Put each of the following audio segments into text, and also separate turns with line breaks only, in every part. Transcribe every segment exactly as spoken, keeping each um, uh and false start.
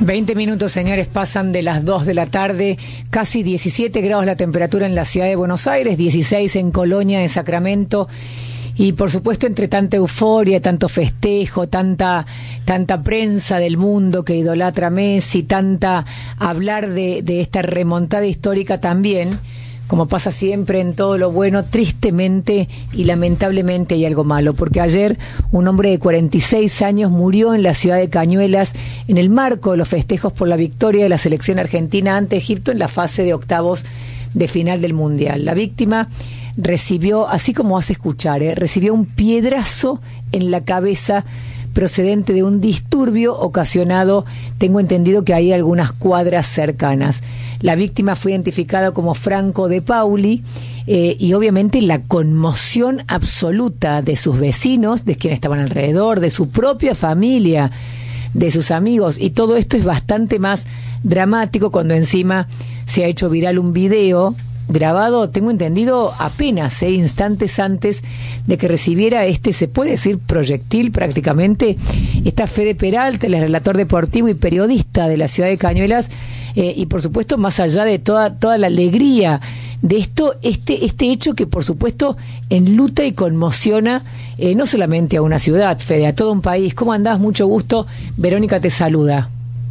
veinte minutos, señores, pasan de las dos de la tarde, casi diecisiete grados la temperatura en la ciudad de Buenos Aires, dieciséis en Colonia, en Sacramento, y por supuesto entre tanta euforia, tanto festejo, tanta tanta prensa del mundo que idolatra a Messi, tanta hablar de, de esta remontada histórica también, como pasa siempre en todo lo bueno, tristemente y lamentablemente hay algo malo, porque ayer un hombre de cuarenta y seis años murió en la ciudad de Cañuelas en el marco de los festejos por la victoria de la selección argentina ante Egipto en la fase de octavos de final del Mundial. La víctima recibió, así como hace escuchar, ¿eh? recibió un piedrazo en la cabeza procedente de un disturbio ocasionado, tengo entendido que hay algunas cuadras cercanas. La víctima fue identificada como Franco De Pauli, eh, y obviamente la conmoción absoluta de sus vecinos, de quienes estaban alrededor, de su propia familia, de sus amigos, y todo esto es bastante más dramático cuando encima se ha hecho viral un video grabado, tengo entendido, apenas eh, instantes antes de que recibiera este, se puede decir, proyectil prácticamente. Está Fede Peralta, el relator deportivo y periodista de la ciudad de Cañuelas, eh, y por supuesto, más allá de toda toda la alegría de esto, este este hecho que por supuesto enluta y conmociona eh, no solamente a una ciudad, Fede, a todo un país. ¿Cómo andás? Mucho gusto. Verónica te saluda.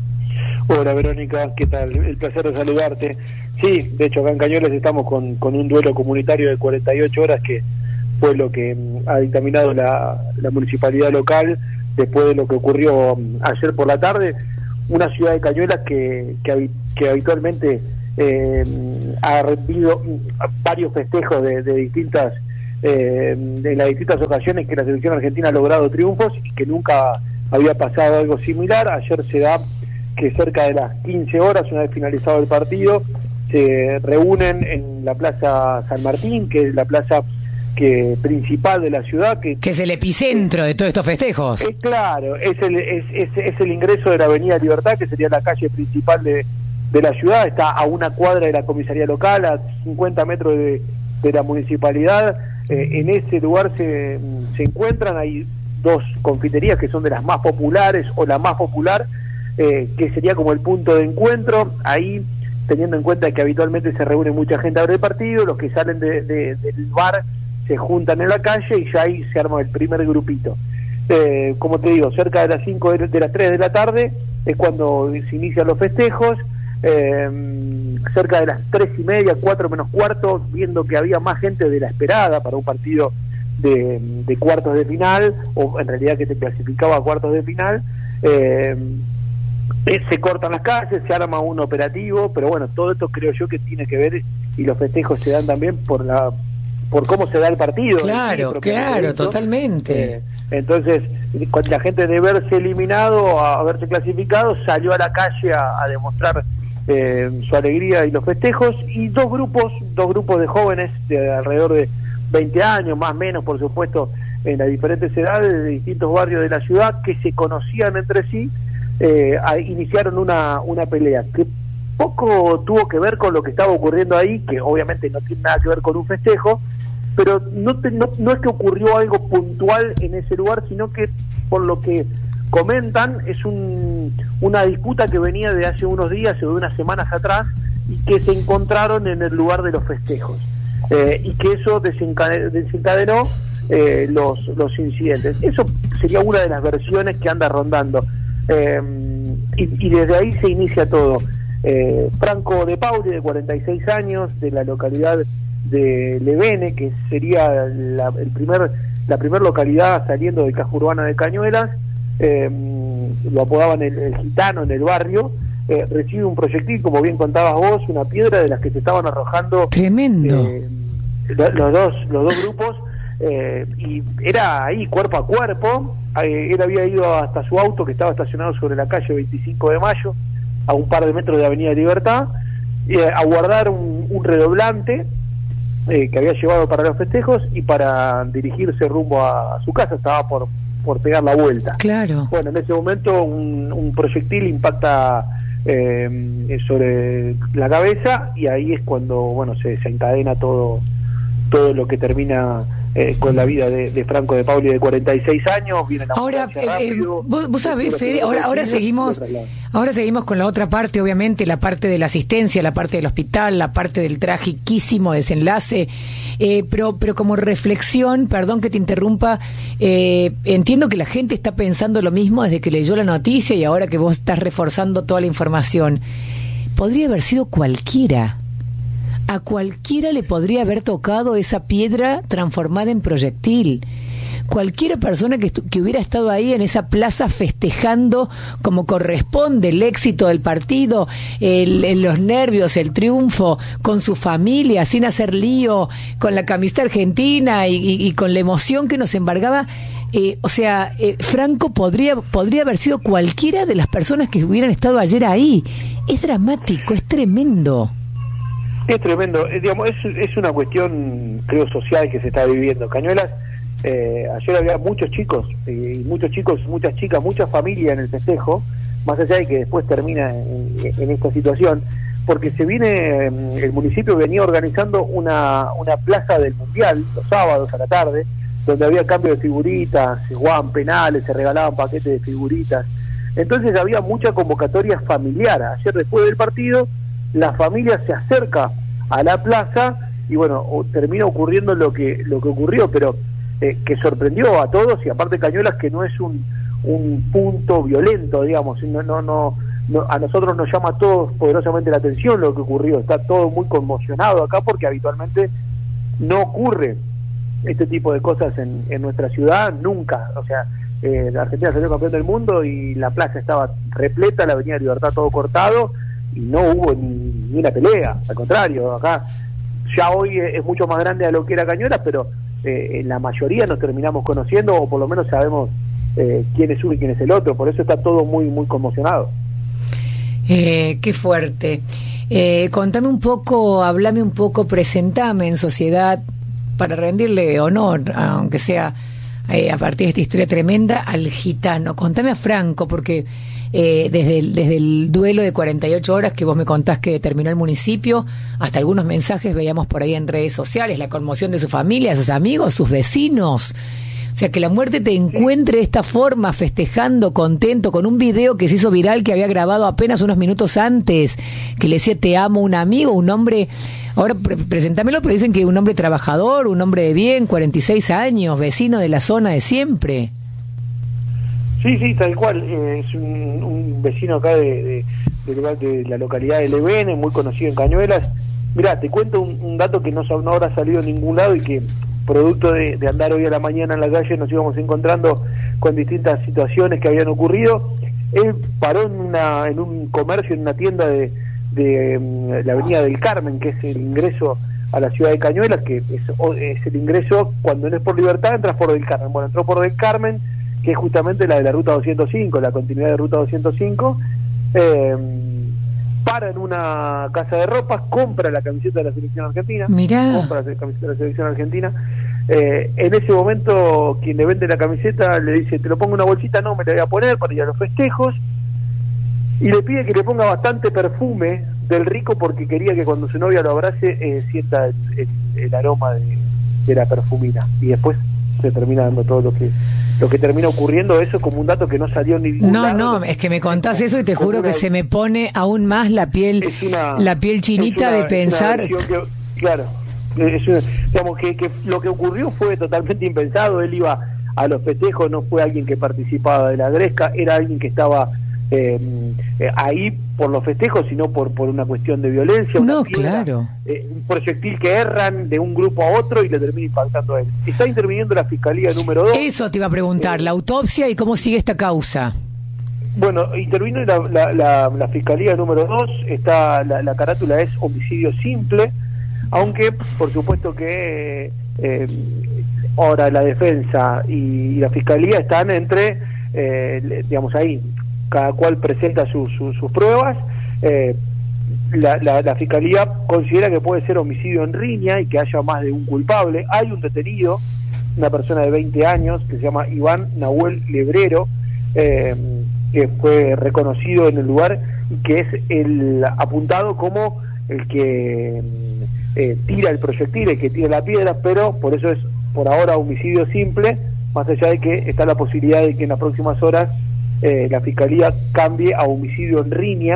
Hola Verónica, ¿qué tal? El placer de saludarte. Sí, de hecho acá en Cañuelas estamos con, con un duelo comunitario de cuarenta y ocho horas que fue lo que um, ha dictaminado la, la municipalidad local después de lo que ocurrió um, ayer por la tarde. Una ciudad de Cañuelas que, que, que habitualmente eh, ha vivido varios festejos de, de distintas eh, de las distintas ocasiones que la selección argentina ha logrado triunfos y que nunca había pasado algo similar. Ayer se da que cerca de las quince horas, una vez finalizado el partido, se reúnen en la Plaza San Martín, que es la plaza que principal de la ciudad. Que,
que es el epicentro es, de todos estos festejos.
Es claro, es el, es, es, es el ingreso de la Avenida Libertad, que sería la calle principal de, de la ciudad. Está a una cuadra de la comisaría local, a cincuenta metros de, de la municipalidad. Eh, en ese lugar se, se encuentran, hay dos confiterías que son de las más populares, o la más popular, Eh, que sería como el punto de encuentro. Ahí, teniendo en cuenta que habitualmente se reúne mucha gente a ver el partido, los que salen de, de, del bar se juntan en la calle y ya ahí se arma el primer grupito. Eh, como te digo, cerca de las cinco de, de las tres de la tarde es cuando se inician los festejos. Eh, cerca de las tres y media, cuatro menos cuarto, viendo que había más gente de la esperada para un partido de, de cuartos de final, o en realidad que te clasificaba a cuartos de final, eh, se cortan las calles, se arma un operativo, pero bueno, todo esto creo yo que tiene que ver, y los festejos se dan también por la por cómo se da el partido.
Claro, claro, esto. Totalmente.
Eh, entonces, cuando la gente de verse eliminado, a haberse clasificado, salió a la calle a, a demostrar eh, su alegría y los festejos, y dos grupos, dos grupos de jóvenes de alrededor de veinte años, más o menos, por supuesto, en las diferentes edades, de distintos barrios de la ciudad, que se conocían entre sí, Eh, iniciaron una, una pelea que poco tuvo que ver con lo que estaba ocurriendo ahí, que obviamente no tiene nada que ver con un festejo, pero no, te, no, no es que ocurrió algo puntual en ese lugar, sino que por lo que comentan es un, una disputa que venía de hace unos días o de unas semanas atrás, y que se encontraron en el lugar de los festejos, eh, y que eso desencadenó, desencadenó eh, los, los incidentes. Eso sería una de las versiones que anda rondando. Eh, y, y desde ahí se inicia todo. eh, Franco De Pauli, de cuarenta y seis años, de la localidad de Levene, que sería la, el primer, la primera localidad saliendo del casco urbano de Cañuelas, eh, lo apodaban el, el gitano en el barrio, eh, recibe un proyectil, como bien contabas vos, una piedra de las que se estaban arrojando.
Tremendo.
Eh, los dos los dos grupos, eh, y era ahí cuerpo a cuerpo. Eh, él había ido hasta su auto, que estaba estacionado sobre la calle veinticinco de mayo, a un par de metros de Avenida Libertad, eh, a guardar un, un redoblante eh, que había llevado para los festejos, y para dirigirse rumbo a, a su casa. Estaba por, por pegar la vuelta.
Claro.
Bueno, en ese momento un, un proyectil impacta eh, sobre la cabeza, y ahí es cuando, bueno, se, se encadena todo todo lo que termina eh, con la vida de, de Franco de Paoli, de cuarenta y seis años. Viene la
ahora, eh, rápido, eh, vos, vos sabés, Fede, ahora, ahora seguimos ahora seguimos con la otra parte, obviamente, la parte de la asistencia, la parte del hospital, la parte del tragiquísimo desenlace, eh, pero, pero como reflexión, perdón que te interrumpa, eh, entiendo que la gente está pensando lo mismo desde que leyó la noticia y ahora que vos estás reforzando toda la información. Podría haber sido cualquiera. A cualquiera le podría haber tocado esa piedra transformada en proyectil. Cualquiera persona que, que hubiera estado ahí en esa plaza festejando como corresponde el éxito del partido, el, el, los nervios, el triunfo, con su familia, sin hacer lío, con la camiseta argentina y, y, y con la emoción que nos embargaba. Eh, o sea, eh, Franco podría, podría haber sido cualquiera de las personas que hubieran estado ayer ahí. Es dramático, es tremendo.
Es tremendo, eh, digamos, es, es una cuestión, creo, social que se está viviendo. Cañuelas, eh, ayer había muchos chicos, eh, y muchos chicos, muchas chicas, mucha familia en el festejo, más allá de que después termina en, en esta situación, porque se viene, el municipio venía organizando una, una plaza del Mundial, los sábados a la tarde, donde había cambio de figuritas, se jugaban penales, se regalaban paquetes de figuritas. Entonces había mucha convocatoria familiar. Ayer, después del partido, la familia se acerca a la plaza y bueno, termina ocurriendo lo que lo que ocurrió, pero eh, que sorprendió a todos, y aparte Cañuelas, que no es un, un punto violento, digamos, no, no, no, no, a nosotros nos llama a todos poderosamente la atención lo que ocurrió. Está todo muy conmocionado acá porque habitualmente no ocurre este tipo de cosas en, en nuestra ciudad, nunca. O sea, eh, la Argentina salió campeón del mundo y la plaza estaba repleta, la Avenida Libertad todo cortado, y no hubo ni, ni una pelea, al contrario. Acá ya hoy es mucho más grande a lo que era Cañuelas, pero eh, en la mayoría nos terminamos conociendo, o por lo menos sabemos eh, quién es uno y quién es el otro. Por eso está todo muy muy conmocionado.
Eh, qué fuerte. Eh, contame un poco, hablame un poco, presentame en sociedad, para rendirle honor, aunque sea eh, a partir de esta historia tremenda, al gitano. Contame a Franco, porque eh, desde, el, desde el duelo de cuarenta y ocho horas que vos me contás que terminó el municipio, hasta algunos mensajes veíamos por ahí en redes sociales, la conmoción de su familia, sus amigos, sus vecinos. O sea, que la muerte te encuentre de esta forma, festejando, contento, con un video que se hizo viral que había grabado apenas unos minutos antes, que le decía te amo a un amigo, un hombre, ahora pre- presentámelo, pero dicen que un hombre trabajador, un hombre de bien, cuarenta y seis años, vecino de la zona de siempre.
Sí, sí, tal cual. Eh, es un, un vecino acá de, de, de, de la localidad de Levene, muy conocido en Cañuelas. Mirá, te cuento un, un dato que no, no habrá salido en ningún lado y que, producto de, de andar hoy a la mañana en la calle, nos íbamos encontrando con distintas situaciones que habían ocurrido. Él paró en, una, en un comercio, en una tienda de, de um, la Avenida del Carmen, que es el ingreso a la ciudad de Cañuelas, que es, es el ingreso, cuando no es por Libertad, entras por Del Carmen. Bueno, entró por Del Carmen, que es justamente la de la Ruta doscientos cinco, la continuidad de Ruta doscientos cinco, eh, para en una casa de ropas, compra la camiseta de la selección argentina,
Mirá.
compra la camiseta de la selección argentina. Eh, en ese momento, quien le vende la camiseta le dice, te lo pongo en una bolsita, no, me la voy a poner para ir a los festejos, y le pide que le ponga bastante perfume del rico, porque quería que cuando su novia lo abrace eh, sienta el, el, el aroma de, de la perfumina, y después se termina dando todo lo que lo que termina ocurriendo. Eso como un dato que no salió ni ningún
No,
lado.
no, es que me contás eso y te juro una, que se me pone aún más la piel una, la piel chinita una, de pensar.
Que, claro, es una, digamos que, que lo que ocurrió fue totalmente impensado. Él iba a los festejos, no fue alguien que participaba de la gresca, era alguien que estaba eh, eh, ahí por los festejos, sino por por una cuestión de violencia. Una
no,
piedra,
claro.
Eh, un proyectil que erran de un grupo a otro y le termina impactando a él. Está interviniendo la Fiscalía número dos.
Eso te iba a preguntar, eh, la autopsia y cómo sigue esta causa.
Bueno, intervino la, la, la, la Fiscalía número dos, está la, la carátula es homicidio simple, aunque por supuesto que eh, ahora la defensa y, y la Fiscalía están entre, eh, digamos ahí, cada cual presenta su, su, sus pruebas. eh, la, la, la Fiscalía considera que puede ser homicidio en riña y que haya más de un culpable. Hay un detenido, una persona de veinte años, que se llama Iván Nahuel Lebrero, eh, que fue reconocido en el lugar y que es el apuntado como el que eh, tira el proyectil, el que tira la piedra, pero por eso es por ahora homicidio simple, más allá de que está la posibilidad de que en las próximas horas eh, la Fiscalía cambie a homicidio en riña.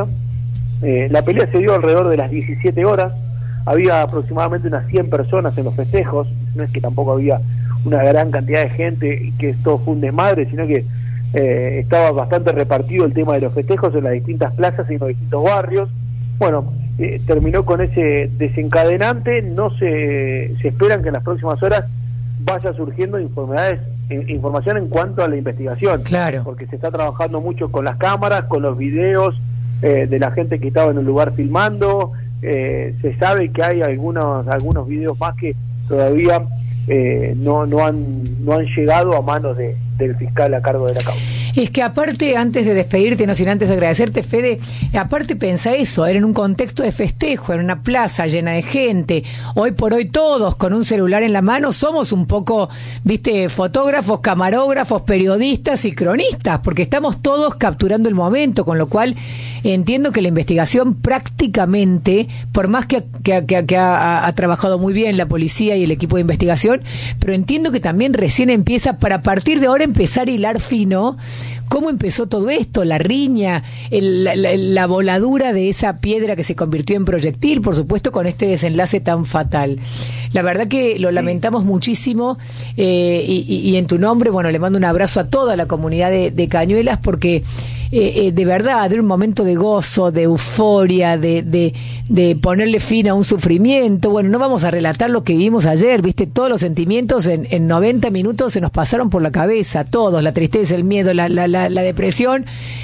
Eh, la pelea se dio alrededor de las diecisiete horas, había aproximadamente unas cien personas en los festejos, no es que tampoco había una gran cantidad de gente y que esto fue un desmadre, sino que eh, estaba bastante repartido el tema de los festejos en las distintas plazas y en los distintos barrios. Bueno, eh, terminó con ese desencadenante, no se, se esperan que en las próximas horas vaya surgiendo informaciones, información en cuanto a la investigación,
claro,
porque se está trabajando mucho con las cámaras, con los videos eh, de la gente que estaba en el lugar filmando. Eh, se sabe que hay algunos algunos videos más que todavía eh, no no han no han llegado a manos de, del fiscal a cargo de la causa.
Es que aparte, antes de despedirte, no sin antes agradecerte, Fede, aparte pensa eso, era en un contexto de festejo, en una plaza llena de gente, hoy por hoy todos con un celular en la mano somos un poco, viste, fotógrafos, camarógrafos, periodistas y cronistas, porque estamos todos capturando el momento, con lo cual entiendo que la investigación prácticamente, por más que, que, que, que ha, ha trabajado muy bien la policía y el equipo de investigación, pero entiendo que también recién empieza, para a partir de ahora empezar a hilar fino cómo empezó todo esto, la riña, el, la, la, la voladura de esa piedra que se convirtió en proyectil, por supuesto con este desenlace tan fatal. La verdad que lo lamentamos muchísimo eh, y, y, y en tu nombre, bueno, le mando un abrazo a toda la comunidad de, de Cañuelas, porque eh, eh, de verdad era un momento de gozo, de euforia, de, de, de ponerle fin a un sufrimiento. Bueno, no vamos a relatar lo que vivimos ayer, viste, todos los sentimientos en, en noventa minutos se nos pasaron por la cabeza, todos, la tristeza, el miedo, la, la, la, la depresión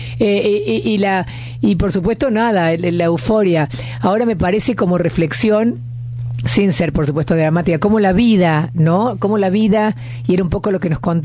eh, y, y la y por supuesto nada, la euforia. Ahora me parece como reflexión, sin ser por supuesto dramática, como la vida, ¿no? Como la vida, y era un poco lo que nos contaba